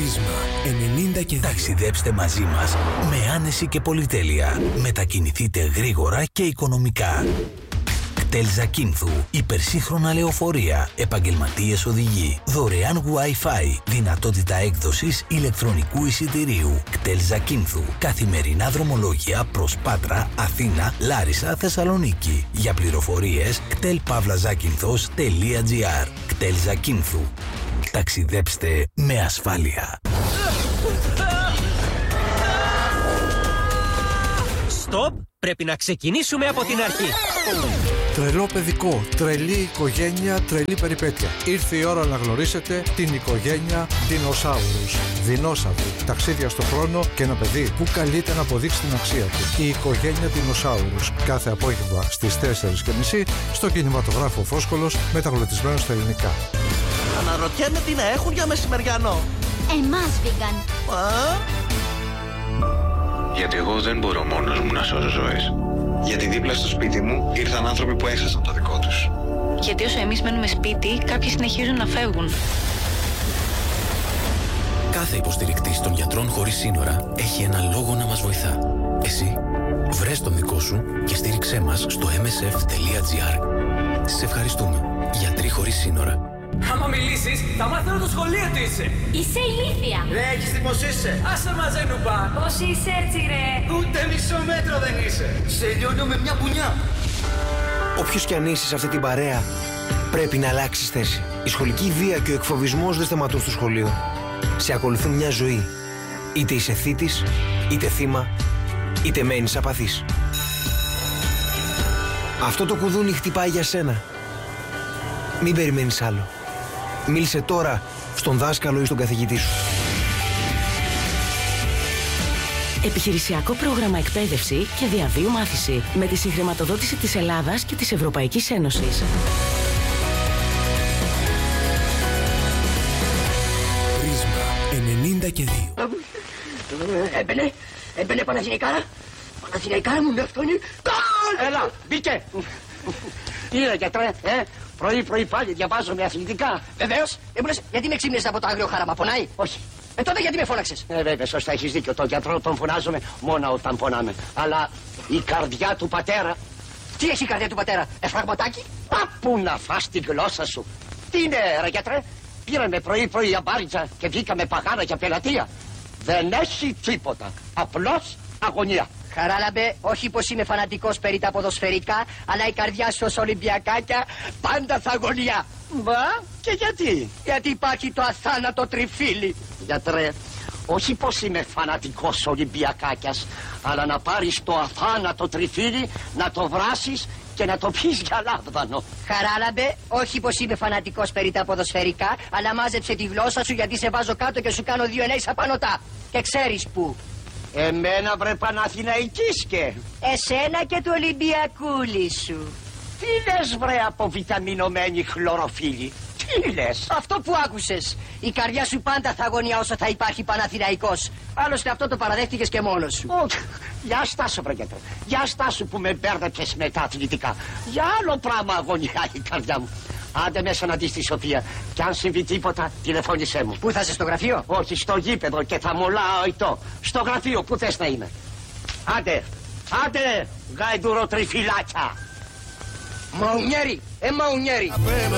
Πρίσμα 90 και 2. Ταξιδέψτε μαζί μας με άνεση και πολυτέλεια. Μετακινηθείτε γρήγορα και οικονομικά. κτέλ Ζακίνθου. Υπερσύγχρονα λεωφορεία. Επαγγελματίες οδηγοί. Δωρεάν Wi-Fi. Δυνατότητα έκδοσης ηλεκτρονικού εισιτηρίου. κτέλ Ζακίνθου. Καθημερινά δρομολόγια προς Πάτρα, Αθήνα, Λάρισα, Θεσσαλονίκη. Για πληροφορίες κτέλ-Ζακίνθος.gr. κτέλ Ζακίνθου. Ταξιδέψτε με ασφάλεια. Στοπ! Πρέπει να ξεκινήσουμε από την αρχή. Τρελό παιδικό, τρελή οικογένεια, τρελή περιπέτεια. Ήρθε η ώρα να γνωρίσετε την οικογένεια Δεινοσάουρους. Δεινόσαυροι, ταξίδια στο χρόνο και ένα παιδί που καλείται να αποδείξει την αξία του. Η οικογένεια Δεινοσάουρους. Κάθε απόγευμα στις 4:30 στο κινηματογράφο Φόσκολος, μεταγλωτισμένο στα ελληνικά. Αναρωτιέμαι τι να έχουν για μεσημεριανό. Εμάς vegan. Γιατί εγώ δεν μπορώ μόνος μου να σώσω ζωές. Γιατί δίπλα στο σπίτι μου ήρθαν άνθρωποι που έχασαν το δικό τους. Γιατί όσο εμείς μένουμε σπίτι, κάποιοι συνεχίζουν να φεύγουν. Κάθε υποστηρικτής των γιατρών χωρίς σύνορα έχει ένα λόγο να μας βοηθά. Εσύ, βρες τον δικό σου και στήριξέ μας στο msf.gr. Σε ευχαριστούμε. Γιατροί χωρίς σύνορα. Άμα μιλήσεις, θα μάθω το σχολείο τι είσαι. Είσαι ηλίθια. Ρε, έχεις τι πως είσαι. Άσε μαζέ νουπά. Πώς είσαι έτσι ρε. Ούτε μισό μέτρο δεν είσαι. Σε λιώνω με μια μπουνιά. Όποιος κι αν είσαι σε αυτή την παρέα, πρέπει να αλλάξεις θέση. Η σχολική βία και ο εκφοβισμός δεν σταματούν στο σχολείο. Σε ακολουθούν μια ζωή. Είτε είσαι θήτης, είτε θύμα, είτε μένεις απαθής. Αυτό το κουδούνι χτυπάει για σένα. Μην περιμένεις άλλο. Μίλησε τώρα στον δάσκαλο ή στον καθηγητή σου. Επιχειρησιακό πρόγραμμα εκπαίδευση και διαβίου μάθηση με τη συγχρηματοδότηση της Ελλάδας και της Ευρωπαϊκής Ένωσης. Πρίσμα 90 και 2. Έμπαινε Παναθηναϊκάρα. Παναθηναϊκάρα μου με αυτόνι. Γκολ! Έλα, μπήκε. Ήρε γιατρέ, πρωί πάλι διαβάζω με αθλητικά. Βεβαίως. Γιατί με ξύπνησες από το άγριο χάραμα, πονάει? Όχι. Τότε γιατί με φώναξες? Βέβαια, σωστά, έχεις δίκιο. Τον γιατρό τον φωνάζουμε μόνο όταν πονάμε. Αλλά η καρδιά του πατέρα. Τι έχει η καρδιά του πατέρα, εφραγματάκι? Πού να φας τη γλώσσα σου. Τι είναι, ρε γιατρέ? Πήραμε πρωί αμπάριτσα και βγήκαμε παγάνα για πελατεία. Δεν έχει τίποτα. Απλώς αγωνία. Χαράλαμπε, όχι πως είμαι φανατικός περί τα ποδοσφαιρικά, αλλά η καρδιά σου ως Ολυμπιακάκια πάντα θα αγωνιά. Μα και γιατί? Γιατί υπάρχει το αθάνατο τριφύλι. Γιατρέ, όχι πως είμαι φανατικός Ολυμπιακάκιας, αλλά να πάρεις το αθάνατο τριφύλι, να το βράσεις και να το πεις για λάβδανο. Χαράλαμπε, όχι πως είμαι φανατικός περί τα ποδοσφαιρικά, αλλά μάζεψε τη γλώσσα σου γιατί σε βάζω κάτω και σου κάνω 2 ενέεις απανωτά. Και ξέρεις που. Εμένα βρε Παναθηναϊκίσκε. Εσένα και του Ολυμπιακούλη σου. Τι λες βρε αποβιταμινωμένη χλωροφύλλη? Τι λες? Αυτό που άκουσες. Η καρδιά σου πάντα θα αγωνιά όσο θα υπάρχει Παναθηναϊκός. Άλλωστε αυτό το παραδέχτηκες και μόνος σου. Για στάσου βρε γιατρέ. Για στάσου που με μπέρδεψες με τα αθλητικά. Για άλλο πράγμα αγωνιά η καρδιά μου. Άντε μέσα να δεις τη Σοφία. Κι αν συμβεί τίποτα, τηλεφώνησέ μου. Πού θα είσαι, στο γραφείο? Όχι, στο γήπεδο και θα μολάω ητό. Στο γραφείο, πού θες να είμαι? Άντε, γαϊδουροτριφυλάκια. Μαουνιέρι, μαουνιέρι.